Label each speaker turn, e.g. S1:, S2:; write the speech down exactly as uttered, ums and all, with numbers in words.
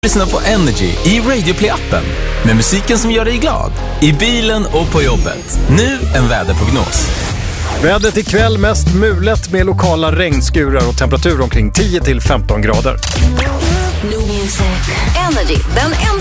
S1: Lyssna på Energy i Radio Play-appen med musiken som gör dig glad. I bilen och på jobbet. Nu en väderprognos.
S2: Vädret ikväll mest mulet med lokala regnskurar och temperatur omkring tio till femton grader.
S3: Energy, den enda